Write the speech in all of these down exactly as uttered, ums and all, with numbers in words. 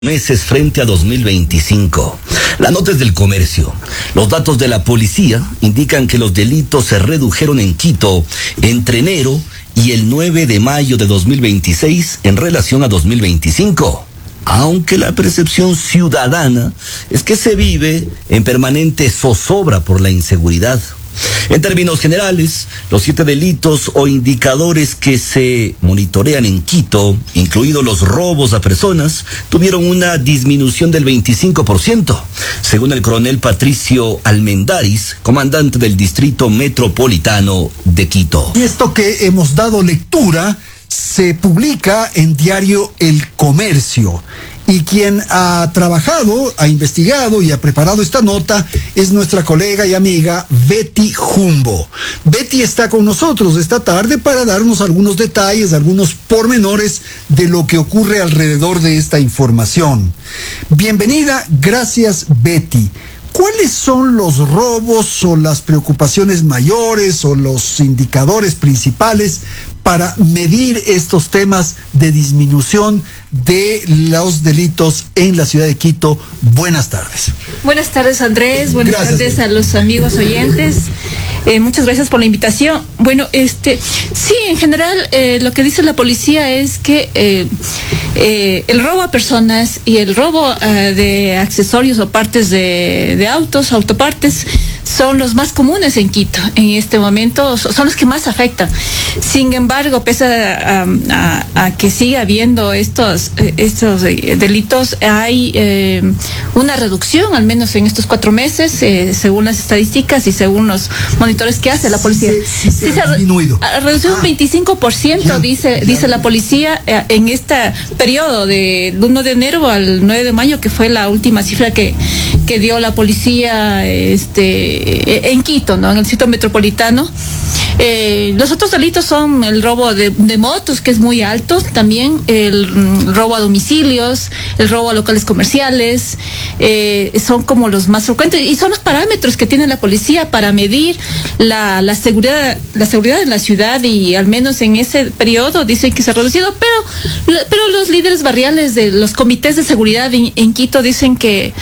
meses frente a dos mil veinticinco. La nota es del Comercio. Los datos de la policía indican que los delitos se redujeron en Quito entre enero y el nueve de mayo de dos mil veintiséis en relación a dos mil veinticinco. Aunque la percepción ciudadana es que se vive en permanente zozobra por la inseguridad. En términos generales, los siete delitos o indicadores que se monitorean en Quito, incluidos los robos a personas, tuvieron una disminución del veinticinco por ciento, según el coronel Patricio Almendaris, comandante del Distrito Metropolitano de Quito. Y esto que hemos dado lectura se publica en diario El Comercio. Y quien ha trabajado, ha investigado y ha preparado esta nota es nuestra colega y amiga Betty Jumbo. Betty está con nosotros esta tarde para darnos algunos detalles, algunos pormenores de lo que ocurre alrededor de esta información. Bienvenida, gracias Betty. ¿Cuáles son los robos o las preocupaciones mayores o los indicadores principales para medir estos temas de disminución de los delitos en la ciudad de Quito? Buenas tardes. Buenas tardes, Andrés. Buenas Gracias, tardes Betty. a los amigos oyentes. Eh, muchas gracias por la invitación. Bueno, este, sí, en general eh, lo que dice la policía es que eh, eh, el robo a personas y el robo eh, de accesorios o partes de, de autos, autopartes, son los más comunes en Quito. En este momento son los que más afectan. Sin embargo, pese a, a, a que sigue habiendo estos, estos delitos, hay eh, una reducción, al menos en estos cuatro meses, eh, según las estadísticas y según los monitores que hace la policía. Sí, sí, sí, se ha disminuido. Ha reducido un veinticinco por ciento, ya, dice, ya. dice la policía, eh, en este periodo del uno de enero al nueve de mayo, que fue la última cifra que, que dio la policía este, en Quito, ¿no? En el distrito metropolitano. Eh, los otros delitos son el robo de, de motos, que es muy alto, también el mm, robo a domicilios, el robo a locales comerciales, eh, son como los más frecuentes y son los parámetros que tiene la policía para medir la, la seguridad, la seguridad de la ciudad, y al menos en ese periodo dicen que se ha reducido, pero, pero los líderes barriales de los comités de seguridad en, en Quito dicen que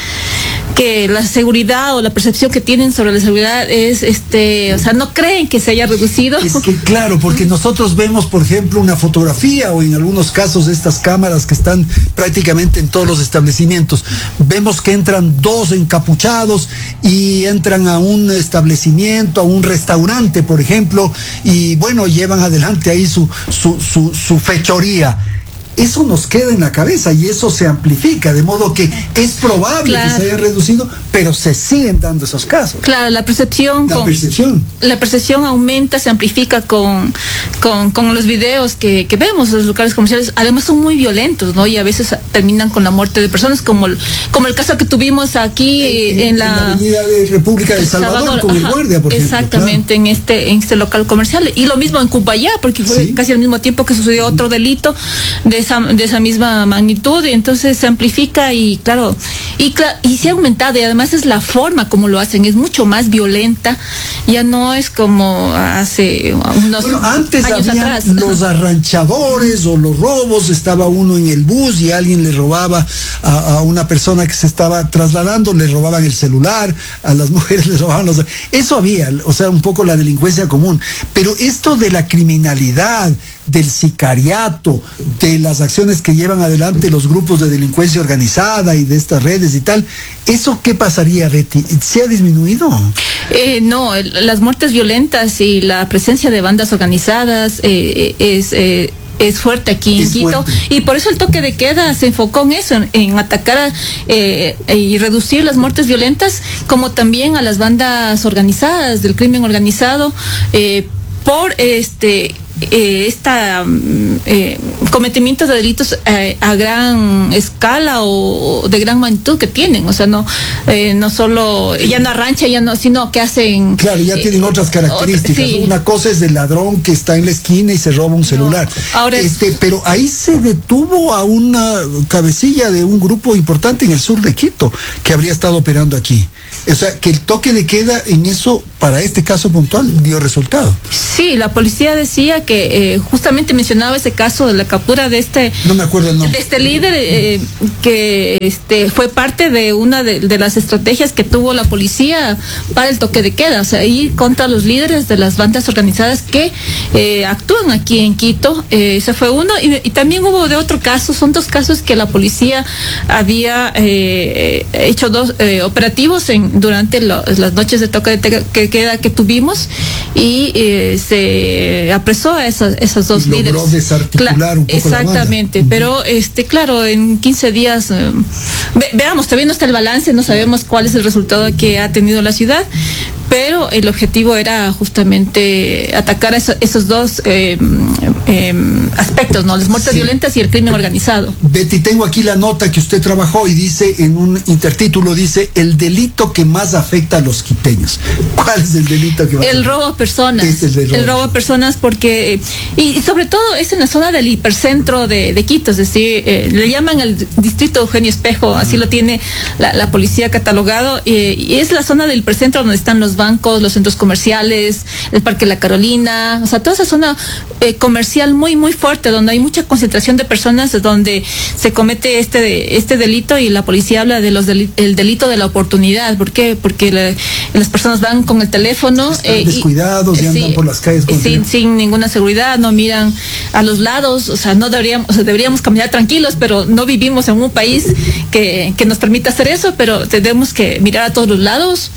que la seguridad o la percepción que tienen sobre la seguridad es, este, o sea, no creen que se haya reducido. Es que claro, porque nosotros vemos, por ejemplo, una fotografía o en algunos casos de estas cámaras que están prácticamente en todos los establecimientos, vemos que entran dos encapuchados y entran a un establecimiento, a un restaurante, por ejemplo, y bueno, llevan adelante ahí su, su, su, su fechoría. Eso nos queda en la cabeza y eso se amplifica, de modo que es probable claro. que se haya reducido, pero se siguen dando esos casos. Claro, la percepción. La con, percepción. La percepción aumenta, se amplifica con, con, con los videos que, que vemos, los locales comerciales. Además son muy violentos, ¿no? Y a veces terminan con la muerte de personas, como el, como el caso que tuvimos aquí en, en, la, en la avenida de República de Salvador, Salvador con ajá, el guardia, por exactamente, ejemplo, claro. en este en este local comercial. Y lo mismo en Cumbayá, porque fue ¿Sí? casi al mismo tiempo que sucedió otro delito de esa, de esa misma magnitud, y entonces se amplifica y claro, y, y se ha aumentado, y además es la forma como lo hacen, es mucho más violenta, ya no es como hace unos bueno, antes años habían atrás. Los arranchadores o los robos, estaba uno en el bus y alguien le robaba a, a una persona que se estaba trasladando, le robaban el celular, a las mujeres les robaban los... Eso había, o sea, un poco la delincuencia común, pero esto de la criminalidad, del sicariato, de las acciones que llevan adelante los grupos de delincuencia organizada y de estas redes y tal, ¿eso qué pasaría, Betty? ¿Se ha disminuido? Eh, no, el, las muertes violentas y la presencia de bandas organizadas eh, es... Eh, es fuerte aquí en Quito, y por eso el toque de queda se enfocó en eso, en, en atacar a, eh, y reducir las muertes violentas, como también a las bandas organizadas del crimen organizado, eh, por este eh, esta eh, cometimiento de delitos eh, a gran escala o de gran magnitud que tienen, o sea, no eh, no solo ya no arrancha, ya no, sino que hacen claro, ya eh, tienen otras características. Otra, sí. Una cosa es del ladrón que está en la esquina y se roba un celular. No, ahora este, pero ahí se detuvo a una cabecilla de un grupo importante en el sur de Quito que habría estado operando aquí. O sea, que el toque de queda en eso, para este caso puntual, dio resultado. Sí, la policía decía que eh, justamente mencionaba ese caso de la captura de este, no me acuerdo el nombre, de este líder eh, que este fue parte de una de, de las estrategias que tuvo la policía para el toque de queda, o sea, ir contra los líderes de las bandas organizadas que eh, actúan aquí en Quito. Eh, ese fue uno, y, y también hubo de otro caso, son dos casos que la policía había eh, hecho dos eh, operativos en durante lo, las noches de toque de que queda que tuvimos, y eh, se apresó a esas, esos dos y líderes. Logró desarticular Cla un poco exactamente, la banda. Pero este claro, en quince días eh, ve, veamos, todavía no está el balance, no sabemos cuál es el resultado que ha tenido la ciudad, pero el objetivo era justamente atacar eso, esos dos eh, eh, aspectos, ¿no? Las muertes sí. violentas y el crimen organizado. Betty, tengo aquí la nota que usted trabajó y dice, en un intertítulo dice, el delito que más afecta a los quiteños. ¿Cuál es el delito que más El afecta? robo a personas. Este es el robo. El robo a personas porque, y, y sobre todo es en la zona del hipercentro de, de Quito, es decir, eh, le llaman el distrito Eugenio Espejo, así lo tiene la, la policía catalogado, eh, y es la zona del hipercentro donde están los bancos, los centros comerciales, el Parque La Carolina, o sea, toda esa zona eh, comercial muy, muy fuerte, donde hay mucha concentración de personas, donde se comete este este delito, y la policía habla de los del, el delito de la oportunidad. ¿Por qué? Porque la, las personas van con el teléfono. Están eh, descuidados y, y andan sí, por las calles con sin, sin ninguna seguridad, no miran a los lados, o sea, no deberíamos, o sea, deberíamos caminar tranquilos, pero no vivimos en un país que, que nos permita hacer eso, pero tenemos que mirar a todos los lados,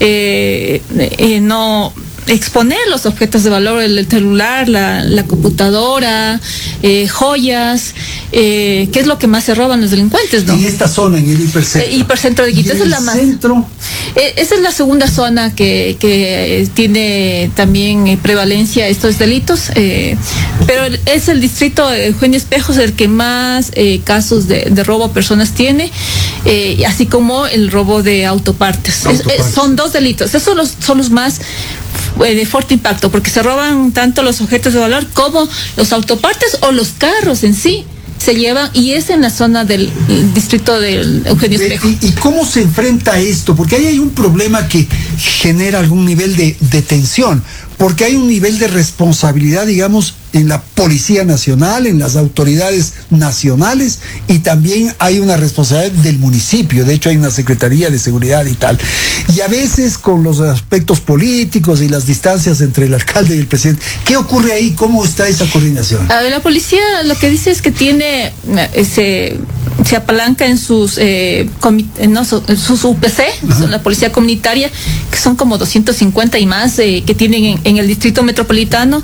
eh, eh, no exponer los objetos de valor, el, el celular, la, la computadora, eh, joyas, eh, ¿qué es lo que más se roban los delincuentes, no? En esta zona, en el hipercentro. Eh, hipercentro de Quito, esa es la más. Centro? Eh, esa es la segunda zona que, que tiene también eh, prevalencia estos delitos, eh, pero es el distrito Eugenio Espejo el que más eh, casos de, de robo a personas tiene, eh, así como el robo de autopartes. autopartes. Es, es, son dos delitos, esos son los, son los más de fuerte impacto, porque se roban tanto los objetos de valor como los autopartes o los carros en sí se llevan, y es en la zona del distrito del Eugenio Espejo. ¿Y, y cómo se enfrenta esto? Porque ahí hay un problema que genera algún nivel de, de tensión, porque hay un nivel de responsabilidad, digamos, en la Policía Nacional, en las autoridades nacionales, y también hay una responsabilidad del municipio. De hecho, hay una Secretaría de Seguridad y tal. Y a veces con los aspectos políticos y las distancias entre el alcalde y el presidente, ¿qué ocurre ahí? ¿Cómo está esa coordinación? A ver, la policía lo que dice es que tiene, se, se apalanca en sus, eh, no, sus U P C, son la policía comunitaria, que son como doscientos cincuenta y más eh, que tienen en, en el distrito metropolitano.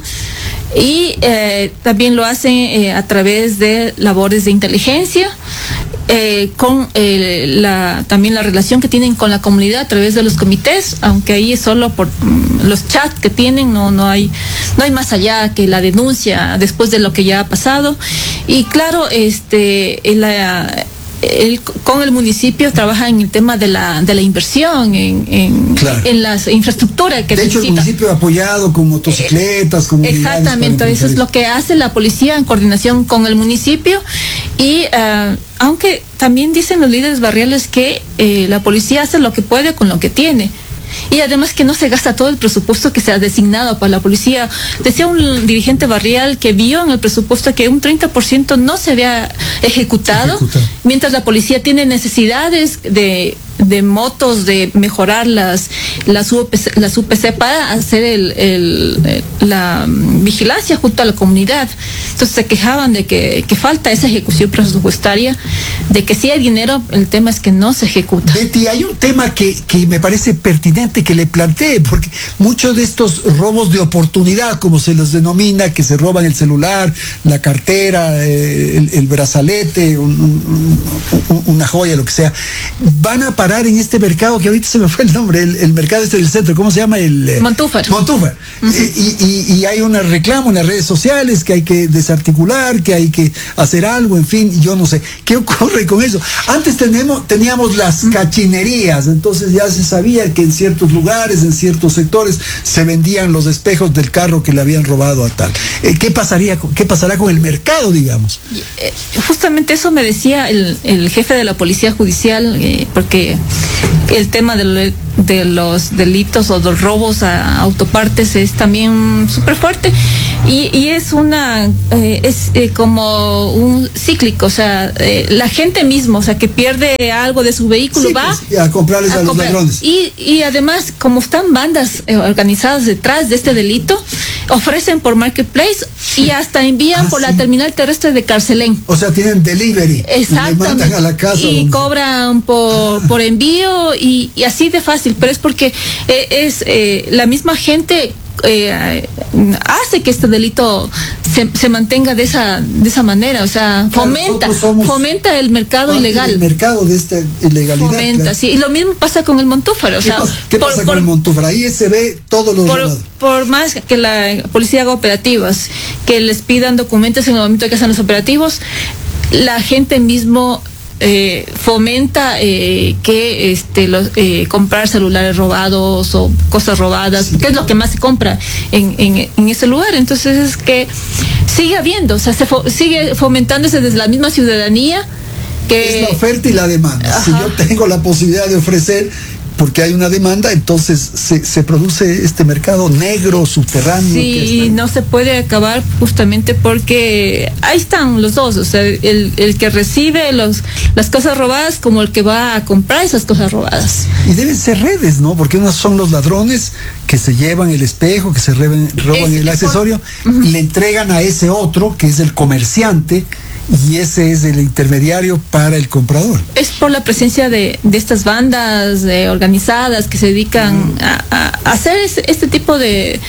Y eh, también lo hacen eh, a través de labores de inteligencia, eh, con eh, la, también la relación que tienen con la comunidad a través de los comités, aunque ahí es solo por mm, los chats que tienen, no, no hay, no hay más allá que la denuncia después de lo que ya ha pasado. Y claro, este, la, El, con el municipio trabaja en el tema de la de la inversión en en, claro. en las infraestructuras que de hecho necesita. El municipio ha apoyado con motocicletas, con exactamente, eso es lo que hace la policía en coordinación con el municipio. Y uh, aunque también dicen los líderes barriales que eh, la policía hace lo que puede con lo que tiene, y además que no se gasta todo el presupuesto que se ha designado para la policía. Decía un dirigente barrial que vio en el presupuesto que un treinta por ciento no se había ejecutado, ejecutado. Mientras la policía tiene necesidades de de motos, de mejorar las las U P C, las U P C para hacer el, el, la vigilancia junto a la comunidad. Entonces se quejaban de que, que falta esa ejecución presupuestaria, de que sí hay dinero, el tema es que no se ejecuta. Betty, hay un tema que, que me parece pertinente que le plantee, porque muchos de estos robos de oportunidad, como se los denomina, que se roban el celular, la cartera, eh, el, el brazalete, un, un, un, una joya, lo que sea, van a parar en este mercado que ahorita se me fue el nombre, el, el mercado este del centro, ¿cómo se llama? El Montúfar. Montúfar. Uh-huh. eh, y, y, y hay un reclamo en las redes sociales que hay que desarticular, que hay que hacer algo, en fin, yo no sé. ¿Qué ocurre con eso? Antes tenemos, teníamos las cachinerías, entonces ya se sabía que en ciertos lugares, en ciertos sectores, se vendían los espejos del carro que le habían robado a tal. Eh, ¿Qué pasaría, qué pasará con el mercado, digamos? Eh, justamente eso me decía el, el jefe de la Policía Judicial, eh, porque el tema de, lo, de los delitos o los robos a autopartes es también súper fuerte. Y, y es una, eh, es eh, como un cíclico, o sea, eh, la gente misma, o sea, que pierde algo de su vehículo, sí, va pues, a comprarles a, a los comprar. ladrones. Y, y además, como están bandas eh, organizadas detrás de este delito, ofrecen por Marketplace y hasta envían ah, por sí. la terminal terrestre de Carcelén. O sea, tienen delivery. Exactamente. Y mandan a la casa. Y donde... cobran por, por envío y, y así de fácil, pero es porque eh, es eh, la misma gente Eh, hace que este delito se, se mantenga de esa de esa manera, o sea, claro, fomenta fomenta el mercado ilegal. El mercado de esta ilegalidad. Fomenta, claro. Sí, y lo mismo pasa con el Montúfar, o sea, ¿qué pasa, ¿qué por, pasa por, con el Montúfar? Ahí se ve todo lo por, por más que la policía haga operativas, que les pidan documentos en el momento que hacen los operativos, la gente mismo Eh, fomenta eh, que este los eh, comprar celulares robados o cosas robadas, sí, que es lo que más se compra en, en, en ese lugar. Entonces es que sigue habiendo, o sea, se fo sigue fomentándose desde la misma ciudadanía que es la oferta y la demanda. Ajá. Si yo tengo la posibilidad de ofrecer, porque hay una demanda, entonces se, se produce este mercado negro, subterráneo. Sí, no se puede acabar justamente porque ahí están los dos, o sea, el, el que recibe los, las cosas robadas como el que va a comprar esas cosas robadas. Y deben ser redes, ¿no? Porque unos son los ladrones que se llevan el espejo, que se roban, roban el accesorio, por... uh-huh. y le entregan a ese otro, que es el comerciante, y ese es el intermediario para el comprador. Es por la presencia de, de estas bandas de organizadas que se dedican mm. a, a hacer este, este tipo de,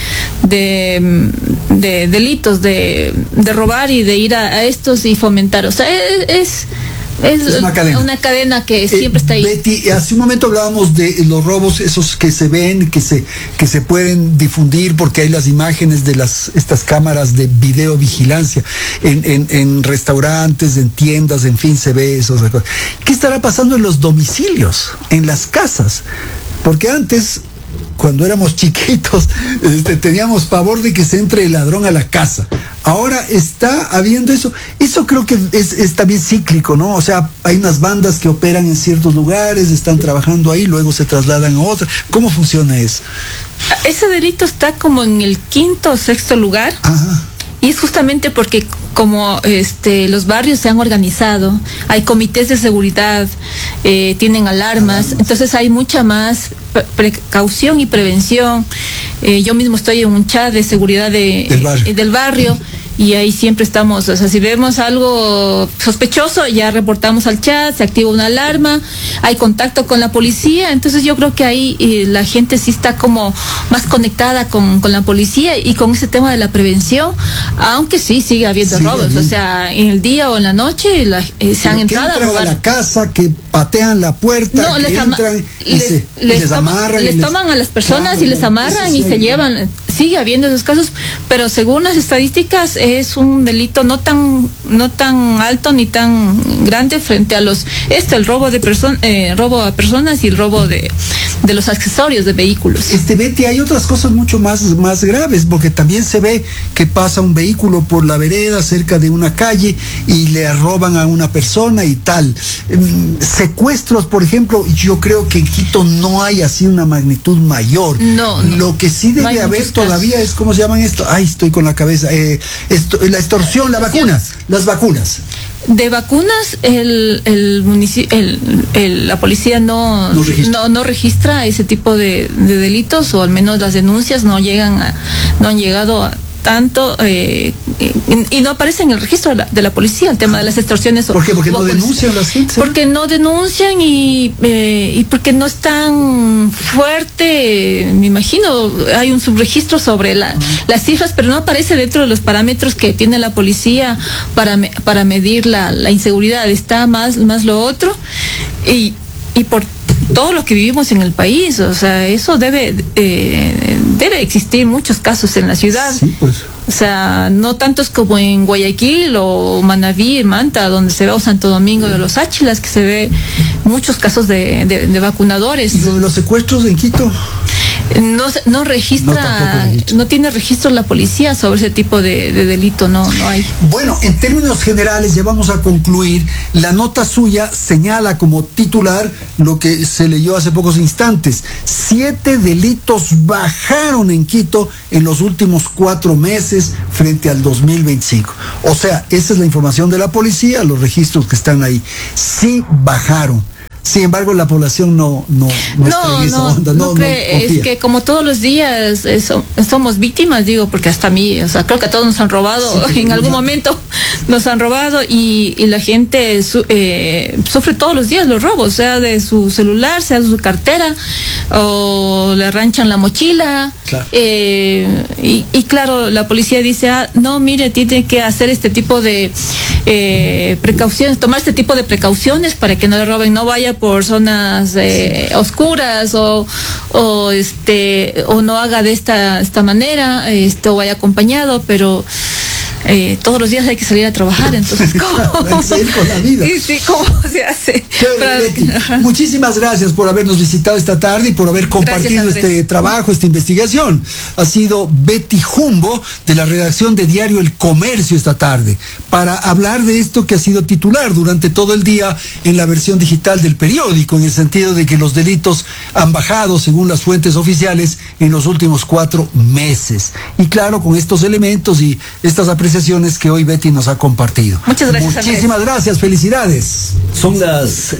de, de delitos, de, de robar y de ir a, a estos y fomentar. O sea, es... es Es, es una cadena, una cadena que eh, siempre está ahí. Betty, hace un momento hablábamos de los robos, esos que se ven, que se que se pueden difundir porque hay las imágenes de las estas cámaras de videovigilancia en, en, en restaurantes, en tiendas, en fin, se ve eso. ¿Qué estará pasando en los domicilios, en las casas? Porque antes, cuando éramos chiquitos, este, teníamos pavor de que se entre el ladrón a la casa. Ahora está habiendo eso. Eso creo que es, es también cíclico, ¿no? O sea, hay unas bandas que operan en ciertos lugares, están trabajando ahí, luego se trasladan a otra. ¿Cómo funciona eso? Ese delito está como en el quinto o sexto lugar. Ajá. Y es justamente porque como este los barrios se han organizado, hay comités de seguridad, eh, tienen alarmas, alarmas, entonces hay mucha más precaución y prevención. Eh, yo mismo estoy en un chat de seguridad de, del barrio. Eh, del barrio y ahí siempre estamos, o sea, si vemos algo sospechoso, ya reportamos al chat, se activa una alarma, hay contacto con la policía, entonces yo creo que ahí eh, la gente sí está como más conectada con, con la policía y con ese tema de la prevención, aunque sí sigue habiendo sí, robos, bien. O sea, en el día o en la noche la, eh, se han entrado a robar. A la casa, que patean la puerta, no, que les, entran y les, se, les, les toma, amarran. Les les... toman a las personas claro, y les amarran y sí, se llevan, sigue habiendo esos casos, pero según las estadísticas es un delito no tan no tan alto ni tan grande frente a los este el robo de personas eh, robo a personas y el robo de, de los accesorios de vehículos. Este Betty, hay otras cosas mucho más más graves porque también se ve que pasa un vehículo por la vereda cerca de una calle y le roban a una persona y tal. Um, secuestros, por ejemplo, yo creo que en Quito no hay así una magnitud mayor. No. no Lo que sí debe no haber todavía casos. Es ¿cómo se llaman esto? Ay, estoy con la cabeza. Eh, esto, la extorsión, la vacuna, las vacunas. De vacunas, el, el municipio, el, el, la policía no no registra, no, no registra ese tipo de, de delitos, o al menos las denuncias no llegan a, no han llegado a tanto eh, y, y no aparece en el registro de la, de la policía el tema de las extorsiones. ¿Por qué? Porque no denuncian las gente. Porque no denuncian y eh, y porque no es tan fuerte, me imagino, hay un subregistro sobre la, uh-huh. las cifras, pero no aparece dentro de los parámetros que tiene la policía para me, para medir la, la inseguridad. Está más más lo otro y y por todo lo que vivimos en el país, o sea, eso debe eh, debe existir muchos casos en la ciudad. Sí, pues. O sea, no tantos como en Guayaquil o Manabí, Manta, donde se ve, o Santo Domingo de los Áchilas, que se ve muchos casos de, de, de vacunadores. ¿Y los secuestros en Quito? no no registra, no, no tiene registro la policía sobre ese tipo de, de delito, no, no hay. Bueno, en términos generales, ya vamos a concluir. La nota suya señala como titular lo que se leyó hace pocos instantes. Siete delitos bajaron en Quito en los últimos cuatro meses frente al dos mil veinticinco. O sea, esa es la información de la policía, los registros que están ahí. Sí bajaron. Sin embargo, la población no no no, no, esa no, onda, no, no cree, no es que como todos los días eso, somos víctimas, digo, porque hasta a mí, o sea, creo que a todos nos han robado, sí, en algún momento nos han robado y, y la gente su, eh, sufre todos los días los robos, sea de su celular, sea de su cartera, o le arranchan la mochila, claro. eh, y, y claro, la policía dice, ah, no, mire, tiene que hacer este tipo de eh, precauciones, tomar este tipo de precauciones para que no le roben, no vaya por zonas eh, oscuras o, o este o no haga de esta esta manera, este, o vaya acompañado, pero eh, todos los días hay que salir a trabajar, entonces ¿cómo? Seguir con la vida. Sí, sí, ¿cómo se hace? Para... Muchísimas gracias por habernos visitado esta tarde y por haber compartido gracias, este trabajo, esta investigación. Ha sido Betty Jumbo, de la redacción de Diario El Comercio, esta tarde, para hablar de esto que ha sido titular durante todo el día en la versión digital del periódico, en el sentido de que los delitos han bajado, según las fuentes oficiales, en los últimos cuatro meses. Y claro, con estos elementos y estas apreciaciones que hoy Betty nos ha compartido. Muchas gracias. Muchísimas Andrés. gracias, felicidades. Son las...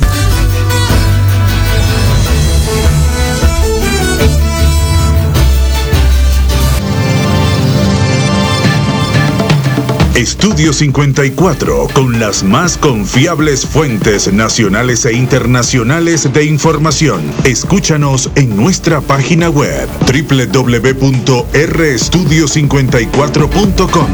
Estudio cincuenta y cuatro, con las más confiables fuentes nacionales e internacionales de información. Escúchanos en nuestra página web doble u doble u doble u punto r estudio cincuenta y cuatro punto com.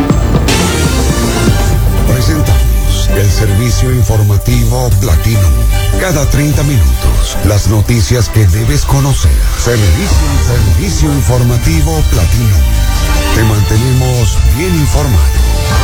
Presentamos el servicio informativo Platinum. Cada treinta minutos, las noticias que debes conocer. Servicio, servicio informativo Platinum. Te mantenemos bien informado.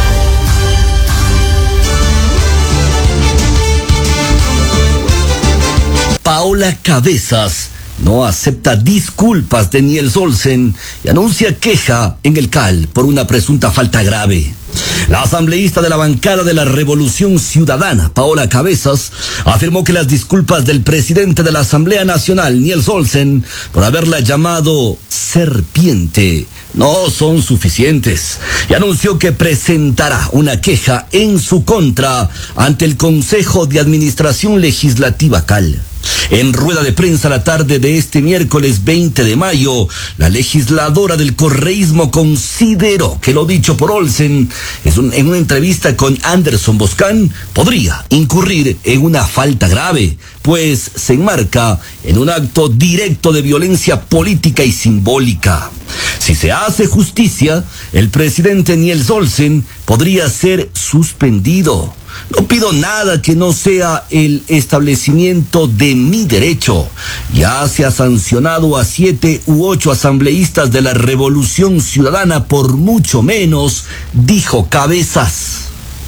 Paola Cabezas no acepta disculpas de Niels Olsen y anuncia queja en el C A L por una presunta falta grave. La asambleísta de la bancada de la Revolución Ciudadana, Paola Cabezas, afirmó que las disculpas del presidente de la Asamblea Nacional, Niels Olsen, por haberla llamado serpiente, no son suficientes, y anunció que presentará una queja en su contra ante el Consejo de Administración Legislativa C A L. En rueda de prensa la tarde de este miércoles veinte de mayo, la legisladora del correísmo consideró que lo dicho por Olsen es un, en una entrevista con Anderson Boscan podría incurrir en una falta grave, pues se enmarca en un acto directo de violencia política y simbólica. Si se hace justicia, el presidente Niels Olsen podría ser suspendido. No pido nada que no sea el establecimiento de mi derecho. Ya se ha sancionado a siete u ocho asambleístas de la Revolución Ciudadana por mucho menos, dijo Cabezas.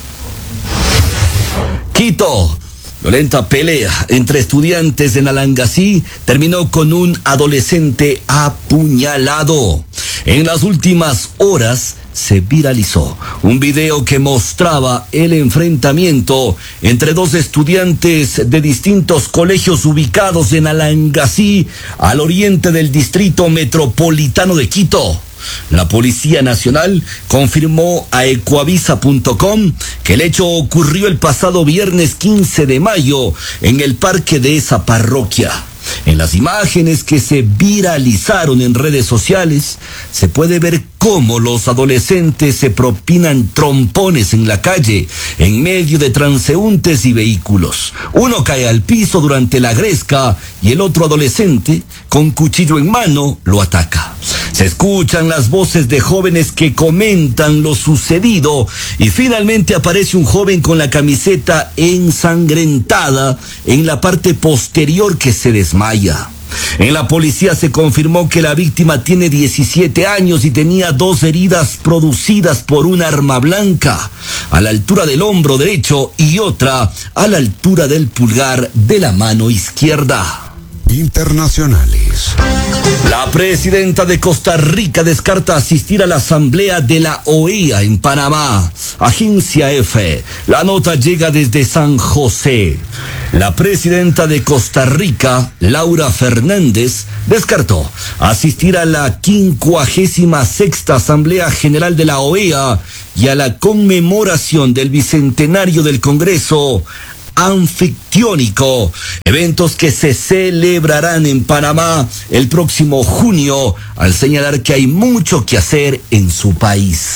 Quito. Violenta pelea entre estudiantes en Alangasí terminó con un adolescente apuñalado. En las últimas horas se viralizó un video que mostraba el enfrentamiento entre dos estudiantes de distintos colegios ubicados en Alangasí, al oriente del distrito metropolitano de Quito. La Policía Nacional confirmó a ecoavisa punto com que el hecho ocurrió el pasado viernes quince de mayo en el parque de esa parroquia. En las imágenes que se viralizaron en redes sociales, se puede ver cómo los adolescentes se propinan trompones en la calle, en medio de transeúntes y vehículos. Uno cae al piso durante la gresca y el otro adolescente, con cuchillo en mano, lo ataca. Se escuchan las voces de jóvenes que comentan lo sucedido y finalmente aparece un joven con la camiseta ensangrentada en la parte posterior que se desmaya. En la policía se confirmó que la víctima tiene diecisiete años y tenía dos heridas producidas por un arma blanca, a la altura del hombro derecho y otra a la altura del pulgar de la mano izquierda. internacionales. La presidenta de Costa Rica descarta asistir a la asamblea de la O E A en Panamá. Agencia F. La nota llega desde San José. La presidenta de Costa Rica, Laura Fernández, descartó asistir a la quincuagésima sexta Asamblea General de la O E A y a la conmemoración del bicentenario del Congreso Anfictiónico, eventos que se celebrarán en Panamá el próximo junio, al señalar que hay mucho que hacer en su país.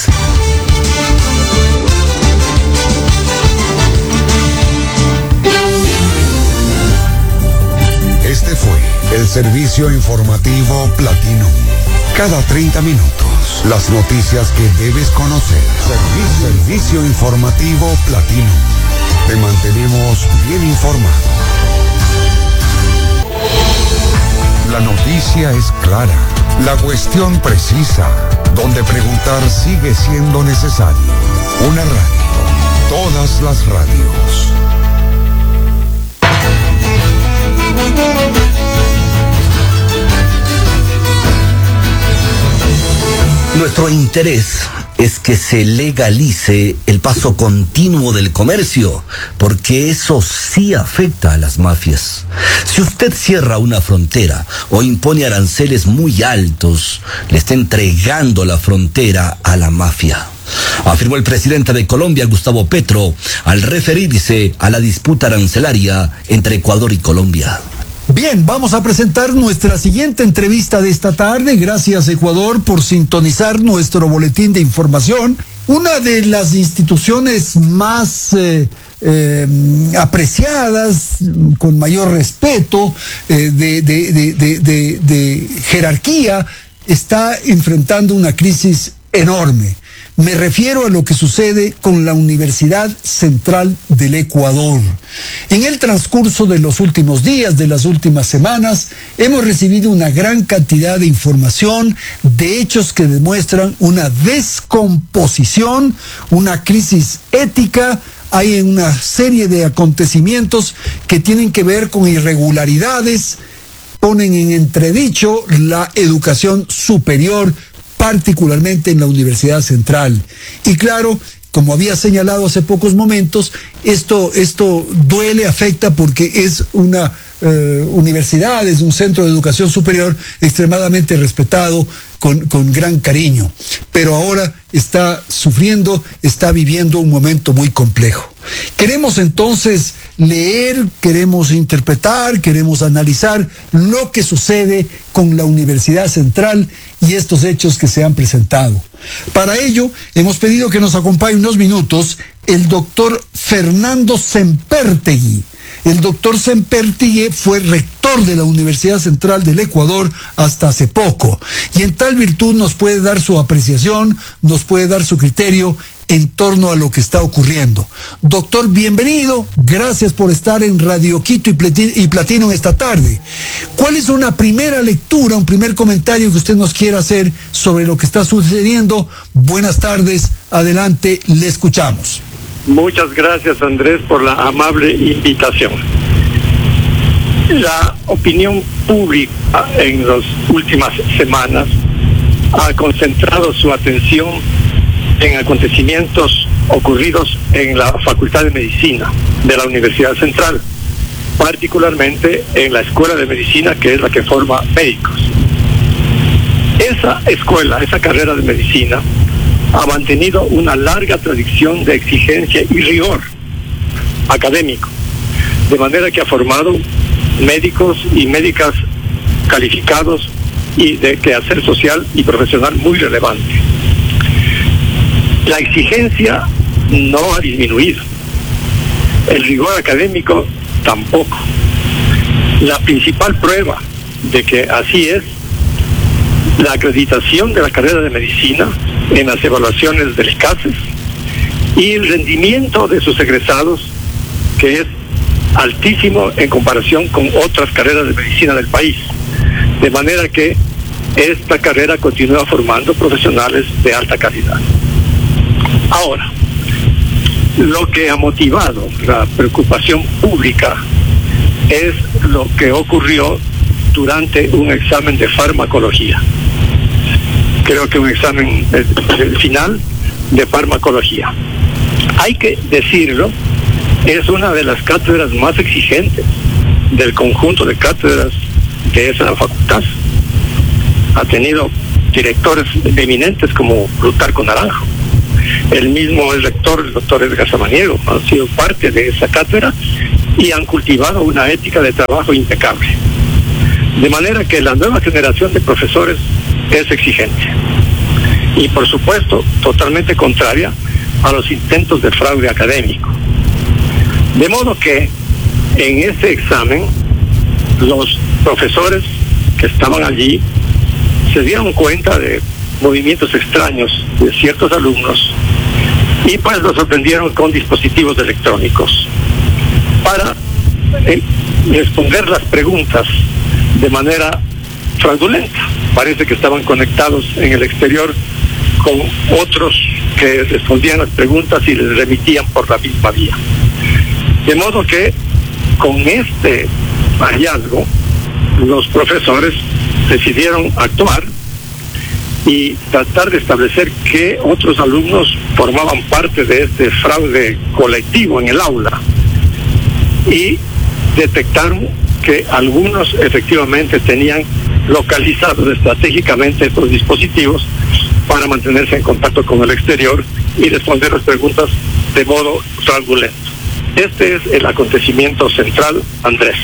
Este fue el servicio informativo Platino. Cada treinta minutos, las noticias que debes conocer. Servicio, servicio informativo Platino. Te mantenemos bien informado. La noticia es clara, la cuestión precisa, donde preguntar sigue siendo necesario. Una radio, todas las radios. Nuestro interés es que se legalice el paso continuo del comercio, porque eso sí afecta a las mafias. Si usted cierra una frontera o impone aranceles muy altos, le está entregando la frontera a la mafia, afirmó el presidente de Colombia, Gustavo Petro, al referirse a la disputa arancelaria entre Ecuador y Colombia. Bien, vamos a presentar nuestra siguiente entrevista de esta tarde. Gracias, Ecuador, por sintonizar nuestro boletín de información. Una de las instituciones más eh, eh, apreciadas, con mayor respeto, eh, de, de, de, de, de, de jerarquía, está enfrentando una crisis enorme. Me refiero a lo que sucede con la Universidad Central del Ecuador. En el transcurso de los últimos días, de las últimas semanas, hemos recibido una gran cantidad de información, de hechos que demuestran una descomposición, una crisis ética. Hay una serie de acontecimientos que tienen que ver con irregularidades, ponen en entredicho la educación superior, particularmente en la Universidad Central. Y claro, como había señalado hace pocos momentos, esto, esto duele, afecta, porque es una eh, universidad, es un centro de educación superior extremadamente respetado, con, con gran cariño. Pero ahora está sufriendo, está viviendo un momento muy complejo. Queremos entonces leer, queremos interpretar, queremos analizar lo que sucede con la Universidad Central y estos hechos que se han presentado. Para ello, hemos pedido que nos acompañe unos minutos el doctor Fernando Sempertegui. El doctor Sempertegui fue rector de la Universidad Central del Ecuador hasta hace poco, y en tal virtud nos puede dar su apreciación, nos puede dar su criterio en torno a lo que está ocurriendo. Doctor, bienvenido, gracias por estar en Radio Quito y Platino esta tarde. ¿Cuál es una primera lectura, un primer comentario que usted nos quiera hacer sobre lo que está sucediendo? Buenas tardes, adelante, le escuchamos. Muchas gracias, Andrés, por la amable invitación. La opinión pública en las últimas semanas ha concentrado su atención en acontecimientos ocurridos en la Facultad de Medicina de la Universidad Central, particularmente en la Escuela de Medicina, que es la que forma médicos. Esa escuela, esa carrera de medicina, ha mantenido una larga tradición de exigencia y rigor académico, de manera que ha formado médicos y médicas calificados y de quehacer social y profesional muy relevante. La exigencia no ha disminuido, el rigor académico tampoco. La principal prueba de que así es la acreditación de la carrera de medicina en las evaluaciones del CASES y el rendimiento de sus egresados, que es altísimo en comparación con otras carreras de medicina del país, de manera que esta carrera continúa formando profesionales de alta calidad. Ahora, lo que ha motivado la preocupación pública es lo que ocurrió durante un examen de farmacología. Creo que un examen el final de farmacología. Hay que decirlo, es una de las cátedras más exigentes del conjunto de cátedras de esa facultad. Ha tenido directores eminentes como Plutarco Naranjo. El mismo el rector, el doctor Edgar Samaniego, han sido parte de esa cátedra y han cultivado una ética de trabajo impecable. De manera que la nueva generación de profesores es exigente. Y por supuesto, totalmente contraria a los intentos de fraude académico. De modo que en ese examen, los profesores que estaban allí se dieron cuenta de movimientos extraños de ciertos alumnos y pues los sorprendieron con dispositivos electrónicos para eh, responder las preguntas de manera fraudulenta. Parece que estaban conectados en el exterior con otros que respondían las preguntas y les remitían por la misma vía. De modo que con este hallazgo los profesores decidieron actuar y tratar de establecer que otros alumnos formaban parte de este fraude colectivo en el aula, y detectaron que algunos efectivamente tenían localizados estratégicamente estos dispositivos para mantenerse en contacto con el exterior y responder las preguntas de modo fraudulento. Este es el acontecimiento central, Andrés.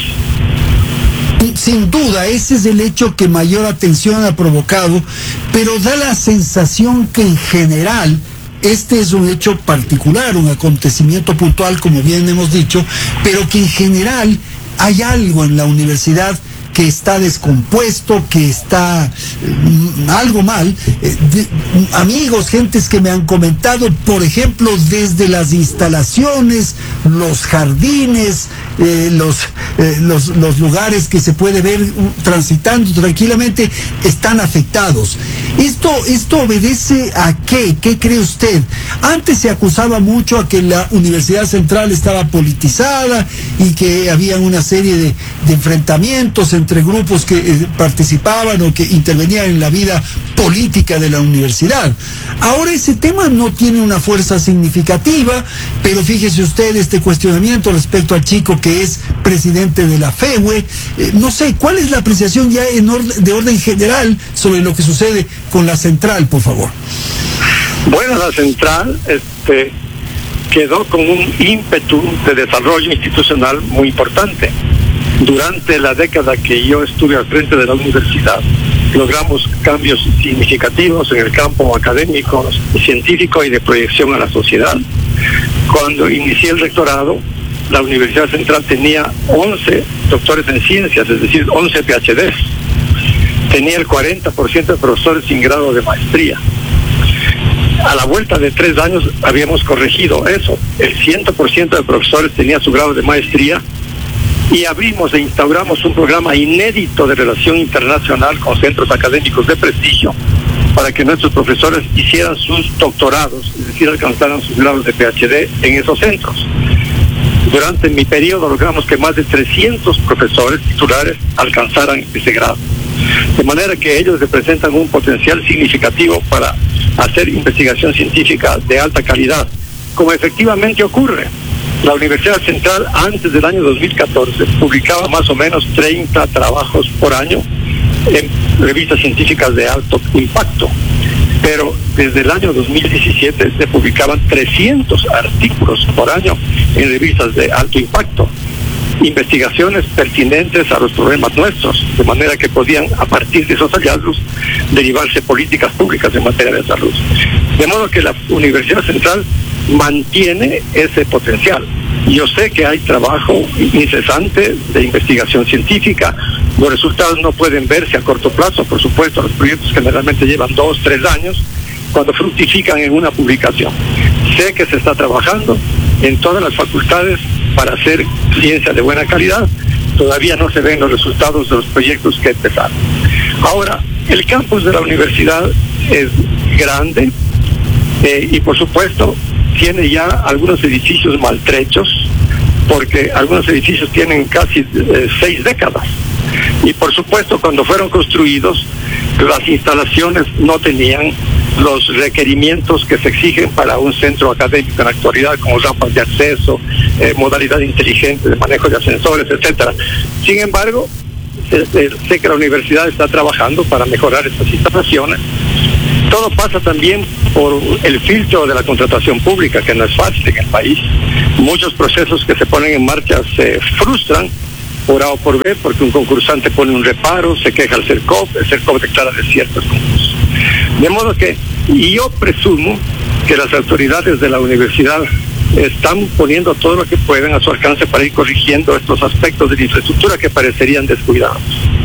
Sin duda, ese es el hecho que mayor atención ha provocado, pero da la sensación que en general este es un hecho particular, un acontecimiento puntual, como bien hemos dicho, pero que en general hay algo en la universidad que está descompuesto, que está eh, algo mal. Eh, de, amigos, gentes que me han comentado, por ejemplo, desde las instalaciones, los jardines, eh, los, eh, los, los lugares que se puede ver uh, transitando tranquilamente, están afectados. ¿Esto, esto obedece a qué? ¿Qué cree usted? Antes se acusaba mucho a que la Universidad Central estaba politizada y que había una serie de, de enfrentamientos entre grupos que eh, participaban o que intervenían en la vida política de la universidad. Ahora ese tema no tiene una fuerza significativa, pero fíjese usted este cuestionamiento respecto al chico que es presidente de la F E U E. Eh, no sé, ¿cuál es la apreciación ya en orden, de orden general sobre lo que sucede con la Central, por favor? Bueno, la Central este, quedó con un ímpetu de desarrollo institucional muy importante. Durante la década que yo estuve al frente de la universidad, logramos cambios significativos en el campo académico, científico y de proyección a la sociedad. Cuando inicié el rectorado, la Universidad Central tenía once doctores en ciencias, es decir, once P H Ds. Tenía el cuarenta por ciento de profesores sin grado de maestría. A la vuelta de tres años habíamos corregido eso. El cien por ciento de profesores tenía su grado de maestría, y abrimos e instauramos un programa inédito de relación internacional con centros académicos de prestigio para que nuestros profesores hicieran sus doctorados, es decir, alcanzaran sus grados de P H D en esos centros. Durante mi periodo logramos que más de trescientos profesores titulares alcanzaran ese grado. De manera que ellos representan un potencial significativo para hacer investigación científica de alta calidad, como efectivamente ocurre. La Universidad Central antes del año dos mil catorce publicaba más o menos treinta trabajos por año en revistas científicas de alto impacto, pero desde el año dos mil diecisiete se publicaban trescientos artículos por año en revistas de alto impacto, investigaciones pertinentes a los problemas nuestros, de manera que podían, a partir de esos hallazgos, derivarse políticas públicas en materia de salud. De modo que la Universidad Central mantiene ese potencial. Yo sé que hay trabajo incesante de investigación científica. Los resultados no pueden verse a corto plazo, por supuesto. Los proyectos generalmente llevan dos, tres años cuando fructifican en una publicación. Sé que se está trabajando en todas las facultades para hacer ciencia de buena calidad. Todavía no se ven los resultados de los proyectos que empezaron. Ahora, el campus de la universidad es grande eh, y por supuesto tiene ya algunos edificios maltrechos, porque algunos edificios tienen casi eh, seis décadas. Y por supuesto, cuando fueron construidos, las instalaciones no tenían los requerimientos que se exigen para un centro académico en la actualidad, como rampas de acceso, eh, modalidad inteligente de manejo de ascensores, etcétera. Sin embargo, sé, sé que la universidad está trabajando para mejorar estas instalaciones. Todo pasa también por el filtro de la contratación pública, que no es fácil en el país. Muchos procesos que se ponen en marcha se frustran por A o por B, porque un concursante pone un reparo, se queja al CERCOP, el CERCOP declara desiertos concursos. De modo que, y yo presumo que las autoridades de la universidad están poniendo todo lo que pueden a su alcance para ir corrigiendo estos aspectos de la infraestructura que parecerían descuidados.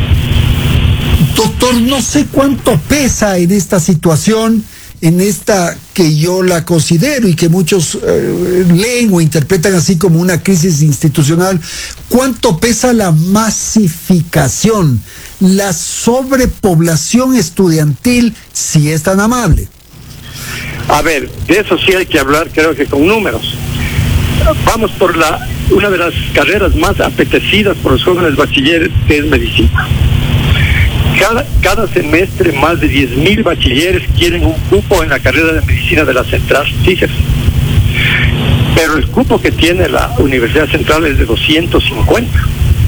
Doctor, no sé cuánto pesa en esta situación, en esta que yo la considero y que muchos eh, leen o interpretan así como una crisis institucional, cuánto pesa la masificación, la sobrepoblación estudiantil, si es tan amable. A ver, de eso sí hay que hablar, creo que con números. Vamos por la una de las carreras más apetecidas por los jóvenes bachilleres, que es medicina. Cada, cada semestre más de diez mil bachilleres quieren un cupo en la carrera de medicina de la Central, fíjese. Pero el cupo que tiene la Universidad Central es de doscientos cincuenta.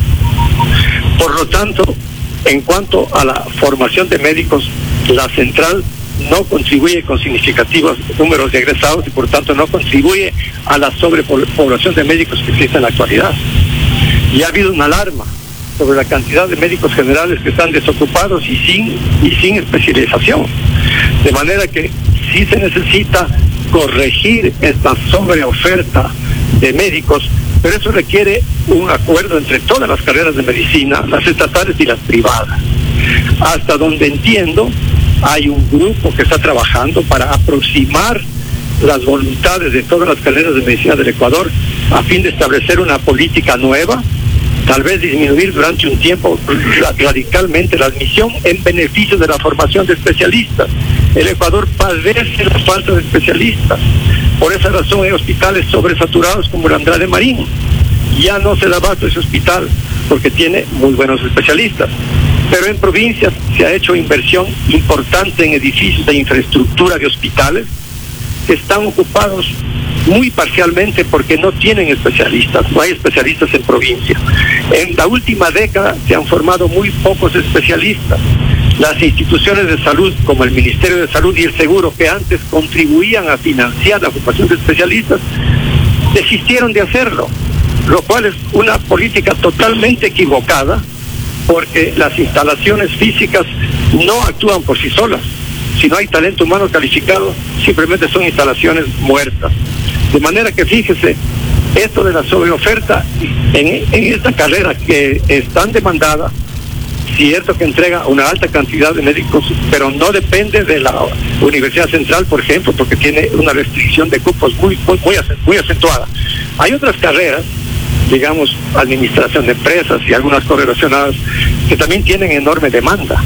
Por lo tanto, en cuanto a la formación de médicos, la Central no contribuye con significativos números de egresados y por tanto no contribuye a la sobrepoblación de médicos que existe en la actualidad. Y ha habido una alarma sobre la cantidad de médicos generales que están desocupados y sin y sin especialización. De manera que sí se necesita corregir esta sobreoferta de médicos, pero eso requiere un acuerdo entre todas las carreras de medicina, las estatales y las privadas. Hasta donde entiendo, hay un grupo que está trabajando para aproximar las voluntades de todas las carreras de medicina del Ecuador a fin de establecer una política nueva, tal vez disminuir durante un tiempo radicalmente la admisión en beneficio de la formación de especialistas. El Ecuador padece la falta de especialistas. Por esa razón hay hospitales sobresaturados como el Andrade Marín. Ya no se da abasto ese hospital porque tiene muy buenos especialistas. Pero en provincias se ha hecho inversión importante en edificios de infraestructura de hospitales que están ocupados muy parcialmente porque no tienen especialistas, no hay especialistas en provincia. En la última década se han formado muy pocos especialistas. Las instituciones de salud, como el Ministerio de Salud y el Seguro, que antes contribuían a financiar la formación de especialistas, desistieron de hacerlo, lo cual es una política totalmente equivocada, porque las instalaciones físicas no actúan por sí solas. Si no hay talento humano calificado, simplemente son instalaciones muertas. De manera que fíjese, esto de la sobreoferta en, en esta carrera que es tan demandada, cierto que entrega una alta cantidad de médicos, pero no depende de la Universidad Central, por ejemplo, porque tiene una restricción de cupos muy, muy, muy, muy acentuada. Hay otras carreras, digamos, administración de empresas y algunas correlacionadas, que también tienen enorme demanda.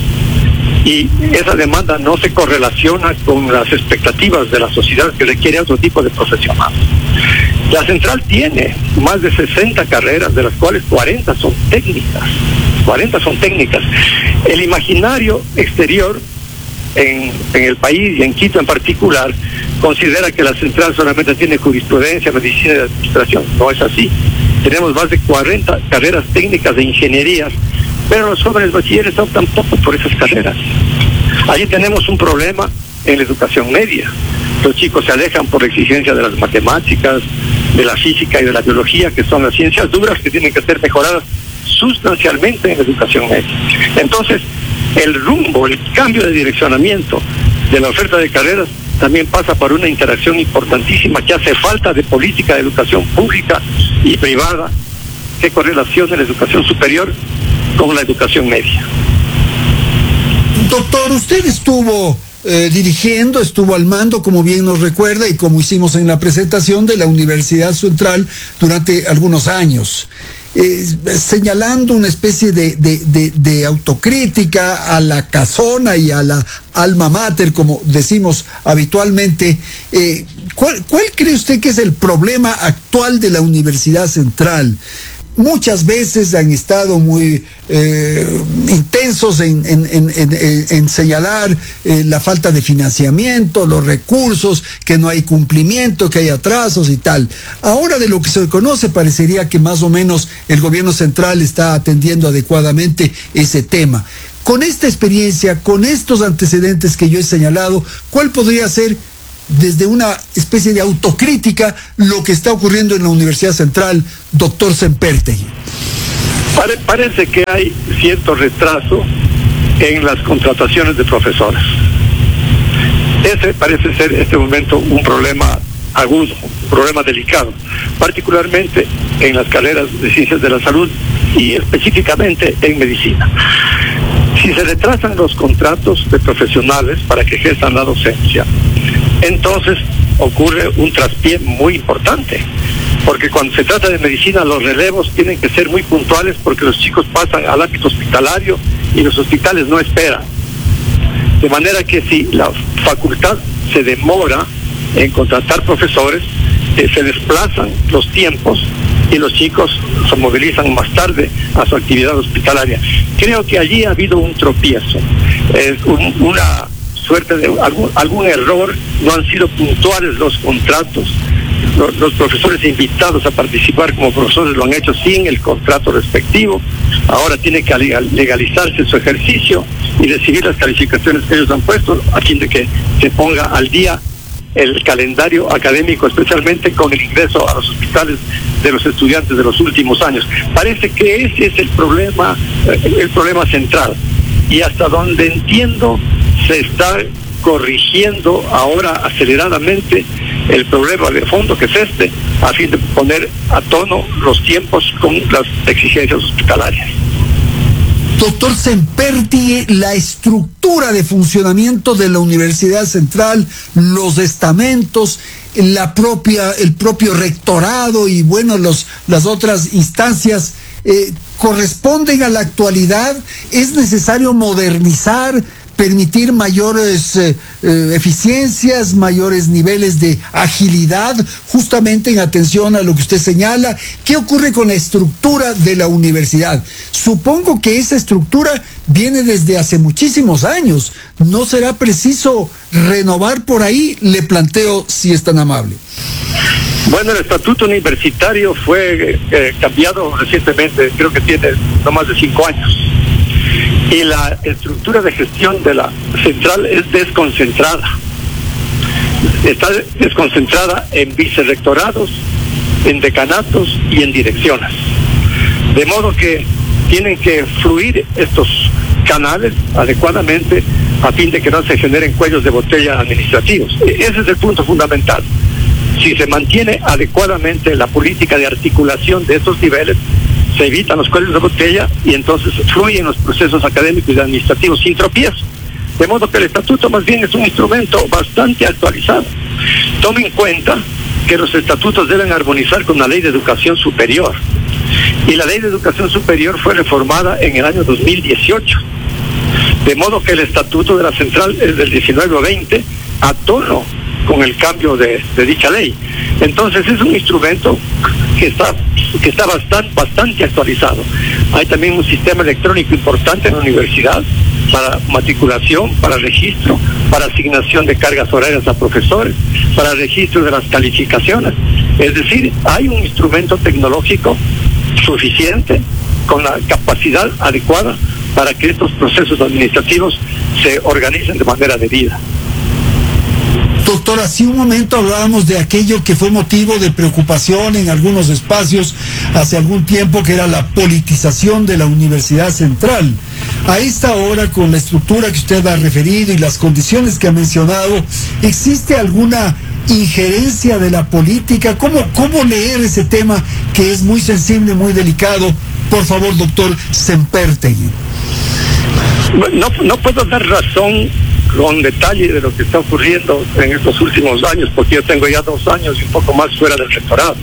Y esa demanda no se correlaciona con las expectativas de la sociedad, que requiere otro tipo de profesionales. La Central tiene más de sesenta carreras, de las cuales cuarenta son técnicas. cuarenta son técnicas. El imaginario exterior en, en el país y en Quito en particular considera que la Central solamente tiene jurisprudencia, medicina y administración. No es así. Tenemos más de cuarenta carreras técnicas de ingenierías, pero los jóvenes bachilleres optan poco por esas carreras. Allí tenemos un problema en la educación media. Los chicos se alejan por la exigencia de las matemáticas, de la física y de la biología, que son las ciencias duras que tienen que ser mejoradas sustancialmente en la educación media. Entonces, el rumbo, el cambio de direccionamiento de la oferta de carreras también pasa por una interacción importantísima que hace falta de política de educación pública y privada que correlacione la educación superior con la educación media. Doctor, usted estuvo eh, dirigiendo, estuvo al mando, como bien nos recuerda, y como hicimos en la presentación, de la Universidad Central durante algunos años. Eh, señalando una especie de, de, de, de autocrítica a la casona y a la alma mater, como decimos habitualmente, eh, ¿cuál, ¿cuál cree usted que es el problema actual de la Universidad Central? muchas veces han estado muy eh, intensos en, en, en, en, en señalar eh, la falta de financiamiento, los recursos, que no hay cumplimiento, que hay atrasos y tal. Ahora, de lo que se conoce, parecería que más o menos el gobierno central está atendiendo adecuadamente ese tema. Con esta experiencia, con estos antecedentes que yo he señalado, ¿cuál podría ser, desde una especie de autocrítica, lo que está ocurriendo en la Universidad Central, doctor Sempertegui? Pare, parece que hay cierto retraso en las contrataciones de profesores. Ese parece ser en este momento un problema agudo, un problema delicado, particularmente en las carreras de ciencias de la salud y específicamente en medicina. Si se retrasan los contratos de profesionales para que ejerzan la docencia, entonces ocurre un traspié muy importante, porque cuando se trata de medicina los relevos tienen que ser muy puntuales, porque los chicos pasan al ámbito hospitalario y los hospitales no esperan. De manera que si la facultad se demora en contratar profesores, eh, se desplazan los tiempos y los chicos se movilizan más tarde a su actividad hospitalaria. Creo que allí ha habido un tropiezo, es un, una suerte de algún, algún error, no han sido puntuales los contratos. Los, los profesores invitados a participar como profesores lo han hecho sin el contrato respectivo. Ahora tiene que legalizarse su ejercicio y recibir las calificaciones que ellos han puesto, a fin de que se ponga al día el calendario académico, especialmente con el ingreso a los hospitales de los estudiantes de los últimos años. Parece que ese es el problema, el problema central. Y hasta donde entiendo, se está corrigiendo ahora aceleradamente el problema de fondo, que es este, a fin de poner a tono los tiempos con las exigencias hospitalarias. Doctor Sempertegui, la estructura de funcionamiento de la Universidad Central, los estamentos, la propia, el propio rectorado y bueno, los, las otras instancias, eh, ¿corresponden a la actualidad? ¿Es necesario modernizar, permitir mayores eh, eh, eficiencias, mayores niveles de agilidad, justamente en atención a lo que usted señala? ¿Qué ocurre con la estructura de la universidad? Supongo que esa estructura viene desde hace muchísimos años. ¿No será preciso renovar por ahí? Le planteo, si es tan amable. Bueno, el estatuto universitario fue eh, cambiado recientemente, creo que tiene no más de cinco años. Y la estructura de gestión de la central es desconcentrada. Está desconcentrada en vicerrectorados, en decanatos y en direcciones. De modo que tienen que fluir estos canales adecuadamente a fin de que no se generen cuellos de botella administrativos. Ese es el punto fundamental. Si se mantiene adecuadamente la política de articulación de estos niveles, se evitan los cuellos de botella y entonces fluyen los procesos académicos y administrativos sin tropiezo. De modo que el estatuto más bien es un instrumento bastante actualizado. Tome en cuenta que los estatutos deben armonizar con la Ley de Educación Superior. Y la Ley de Educación Superior fue reformada en el año dos mil dieciocho. De modo que el estatuto de la central es del diecinueve o veinte, a tono con el cambio de, de dicha ley. Entonces es un instrumento que está que está bastante, bastante actualizado. Hay también un sistema electrónico importante en la universidad para matriculación, para registro, para asignación de cargas horarias a profesores, para registro de las calificaciones. Es decir, hay un instrumento tecnológico suficiente, con la capacidad adecuada para que estos procesos administrativos se organicen de manera debida. Doctor, hace un momento hablábamos de aquello que fue motivo de preocupación en algunos espacios hace algún tiempo, que era la politización de la Universidad Central. A esta hora, con la estructura que usted ha referido y las condiciones que ha mencionado, ¿existe alguna injerencia de la política? ¿Cómo, cómo leer ese tema que es muy sensible, muy delicado? Por favor, doctor Sempertegui. No, no puedo dar razón con detalle de lo que está ocurriendo en estos últimos años, porque yo tengo ya dos años y un poco más fuera del rectorado.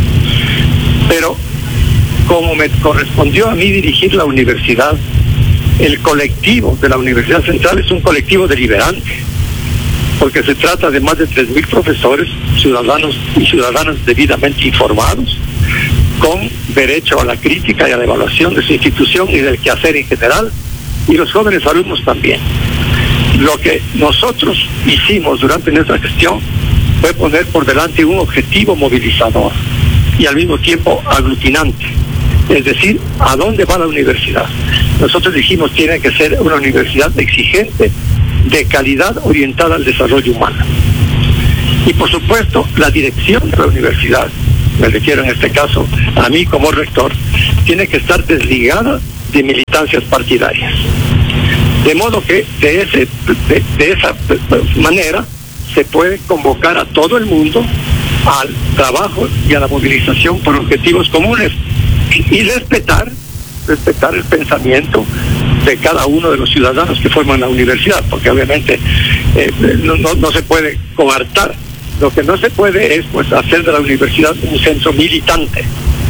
Pero como me correspondió a mí dirigir la universidad, el colectivo de la Universidad Central es un colectivo deliberante, porque se trata de más de tres mil profesores, ciudadanos y ciudadanas debidamente informados, con derecho a la crítica y a la evaluación de su institución y del quehacer en general, y los jóvenes alumnos también. Lo que nosotros hicimos durante nuestra gestión fue poner por delante un objetivo movilizador y al mismo tiempo aglutinante, es decir, ¿a dónde va la universidad? Nosotros dijimos tiene que ser una universidad exigente, de calidad, orientada al desarrollo humano. Y por supuesto, la dirección de la universidad, me refiero en este caso a mí como rector, tiene que estar desligada de militancias partidarias. De modo que de, ese, de, de esa manera se puede convocar a todo el mundo al trabajo y a la movilización por objetivos comunes y respetar, respetar el pensamiento de cada uno de los ciudadanos que forman la universidad, porque obviamente eh, no, no, no se puede coartar. Lo que no se puede es pues hacer de la universidad un centro militante.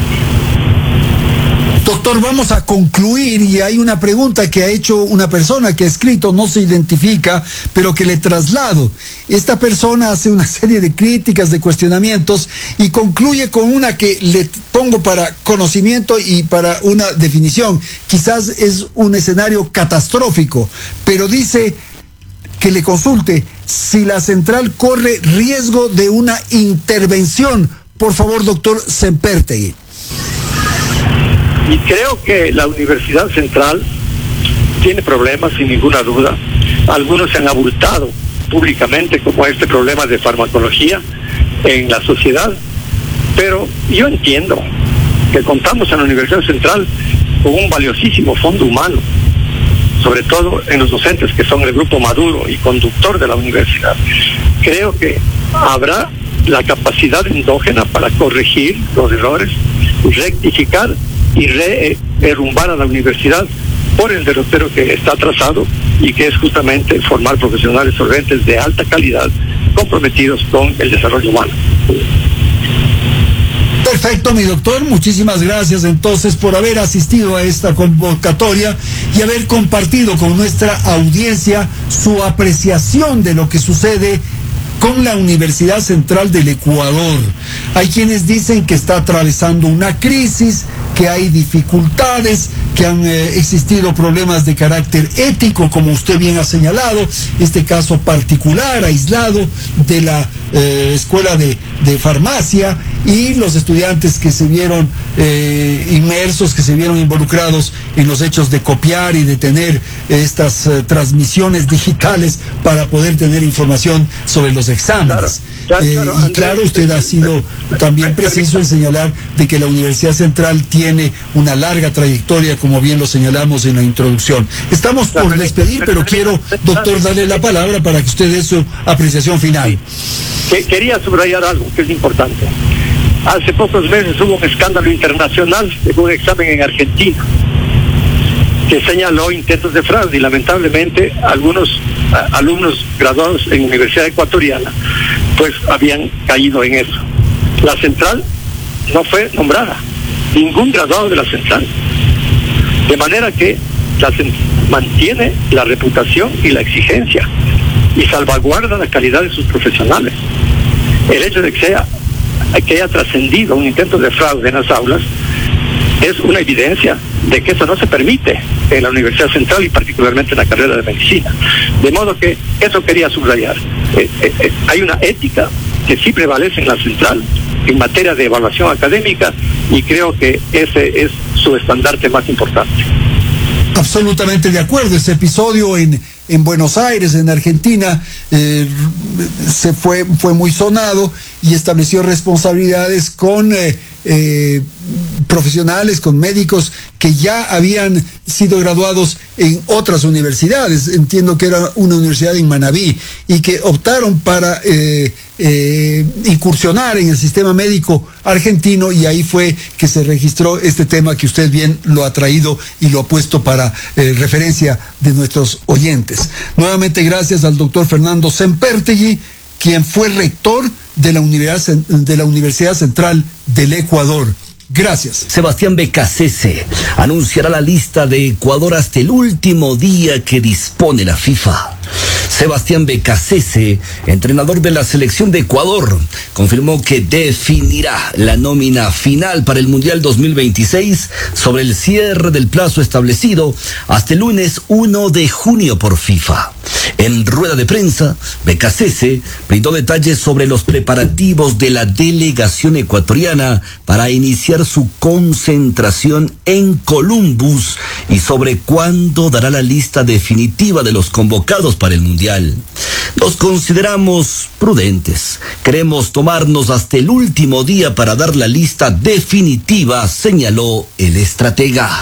Doctor, vamos a concluir y hay una pregunta que ha hecho una persona que ha escrito, no se identifica, pero que le traslado. Esta persona hace una serie de críticas, de cuestionamientos y concluye con una que le pongo para conocimiento y para una definición. Quizás es un escenario catastrófico, pero dice que le consulte si la central corre riesgo de una intervención. Por favor, doctor Sempertegui. Y creo que la Universidad Central tiene problemas, sin ninguna duda. Algunos se han abultado públicamente, como este problema de farmacología en la sociedad. Pero yo entiendo que contamos en la Universidad Central con un valiosísimo fondo humano, sobre todo en los docentes que son el grupo maduro y conductor de la universidad. Creo que habrá la capacidad endógena para corregir los errores, rectificar y derrumbar a la universidad por el derrotero que está trazado y que es justamente formar profesionales solventes de alta calidad comprometidos con el desarrollo humano. Perfecto, mi doctor, muchísimas gracias entonces por haber asistido a esta convocatoria y haber compartido con nuestra audiencia su apreciación de lo que sucede con la Universidad Central del Ecuador. Hay quienes dicen que está atravesando una crisis, que hay dificultades, que han eh, existido problemas de carácter ético, como usted bien ha señalado, este caso particular, aislado de la eh, escuela de, de farmacia y los estudiantes que se vieron eh, inmersos, que se vieron involucrados en los hechos de copiar y de tener estas eh, transmisiones digitales para poder tener información sobre los exámenes. Claro, claro, claro, eh, y claro, usted ha sido también preciso en señalar de que la Universidad Central tiene una larga trayectoria, como bien lo señalamos en la introducción. Estamos por despedir, pero quiero, doctor, darle la palabra para que usted dé su apreciación final. Quería subrayar algo que es importante. Hace pocos meses hubo un escándalo internacional de un examen en Argentina que señaló intentos de fraude y lamentablemente algunos a, alumnos graduados en Universidad Ecuatoriana pues habían caído en eso. La central no fue nombrada, ningún graduado de la central, de manera que la central mantiene la reputación y la exigencia y salvaguarda la calidad de sus profesionales. El hecho de que sea que haya trascendido un intento de fraude en las aulas es una evidencia de que eso no se permite en la Universidad Central y particularmente en la carrera de medicina. De modo que eso quería subrayar. Eh, eh, eh, hay una ética que sí prevalece en la central en materia de evaluación académica y creo que ese es su estandarte más importante. Absolutamente de acuerdo. Ese episodio en en Buenos Aires, en Argentina, eh, se fue fue muy sonado y estableció responsabilidades con eh, eh, profesionales, con médicos que ya habían sido graduados en otras universidades. Entiendo que era una universidad en Manabí y que optaron para eh, eh, incursionar en el sistema médico argentino, y ahí fue que se registró este tema que usted bien lo ha traído y lo ha puesto para eh, referencia de nuestros oyentes. Nuevamente gracias al doctor Fernando Sempertegui, quien fue rector de la Universidad, de la Universidad Central del Ecuador. Gracias. Sebastián Becasese anunciará la lista de Ecuador hasta el último día que dispone la FIFA. Sebastián Becasese, entrenador de la selección de Ecuador, confirmó que definirá la nómina final para el Mundial dos mil veintiséis sobre el cierre del plazo establecido hasta el lunes primero de junio por FIFA. En rueda de prensa, Becasese brindó detalles sobre los preparativos de la delegación ecuatoriana para iniciar su concentración en Columbus y sobre cuándo dará la lista definitiva de los convocados para el Mundial. Nos consideramos prudentes. Queremos tomarnos hasta el último día para dar la lista definitiva, señaló el estratega.